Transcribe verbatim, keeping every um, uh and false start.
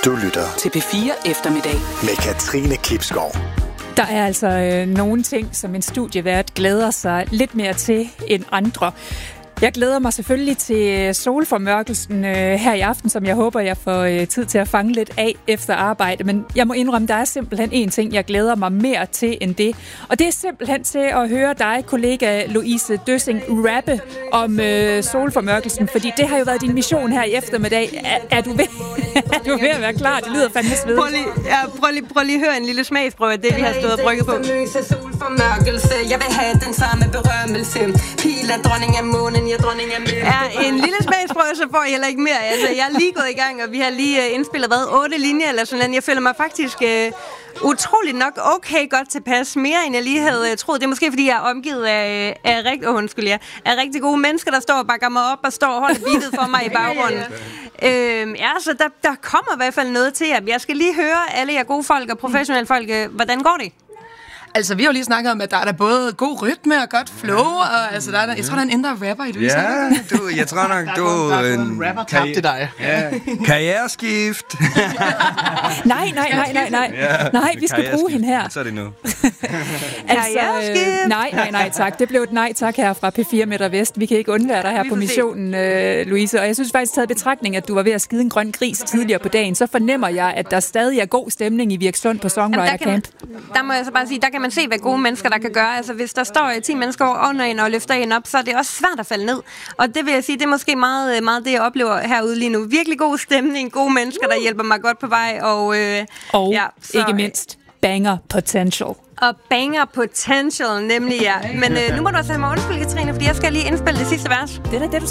Du lytter til P fire Eftermiddag med Katrine Klipskov. Der er altså øh, nogle ting, som en studievært glæder sig lidt mere til end andre. Jeg glæder mig selvfølgelig til solformørkelsen øh, her i aften, som jeg håber, jeg får øh, tid til at fange lidt af efter arbejde. Men jeg må indrømme, der er simpelthen en ting, jeg glæder mig mere til end det. Og det er simpelthen til at høre dig, kollega Louise Døssing, rappe om øh, solformørkelsen. Fordi det har jo været din mission her i eftermiddag. Er, er, du, ved, er du ved at være klar? Det lyder fandme svedigt. Prøv lige, ja, prøv lige, prøv lige at høre en lille smagsprøve af det, vi har stået og brygget på. Solformørkelse, jeg vil have den samme berømmelse. Pil af dronning af månen, jeg dronning af månen. Ja, en lille smagsprøve, så får jeg heller ikke mere. Altså, jeg er lige gået i gang, og vi har lige uh, indspillet, hvad, otte linjer eller sådan noget. Jeg føler mig faktisk uh, utroligt nok okay godt tilpas. Mere end jeg lige havde uh, troet. Det er måske, fordi jeg er omgivet af, af, rigt- oh, undskyld, ja, af rigtig gode mennesker, der står og bakker mig op og står og holder beatet for mig i baggrunden. Øhm, ja, så der, der kommer i hvert fald noget til jer. Jeg skal lige høre alle jer gode folk og professionelle folk, uh, hvordan går det? Altså, vi har jo lige snakket om, at der er der både god rytme og godt flow, og altså, der er der, jeg tror, der er en indre rapper i det. Ja, du, jeg tror nok, du er en rapper karri- til dig. Ja, karriereskift. nej, nej, nej, nej, nej. Ja, nej, vi skal bruge hende her. Så er det nu. altså, øh, nej, nej, nej, tak. Det blev et nej tak her fra P fire Midt og Vest. Vi kan ikke undvære dig her på missionen, øh, Louise. Og jeg synes faktisk, taget betragtning, at du var ved at skide en grøn gris tidligere på dagen, så fornemmer jeg, at der stadig er god stemning i Virksund på Songwriter Camp. Der må jeg så bare sige, der kan man se, hvad gode mennesker der kan gøre. Altså, hvis der står ti mennesker under en og løfter en op, så er det også svært at falde ned. Og det vil jeg sige, det er måske meget, meget det, jeg oplever herude lige nu. Virkelig god stemning, gode mennesker, der hjælper mig godt på vej. Og, øh, og ja, så, ikke mindst, banger potential. Og banger potential, nemlig ja. Men øh, nu må du altså have mig undskyld, Katrine, fordi jeg skal lige indspille det sidste vers. Det er da det, du skal.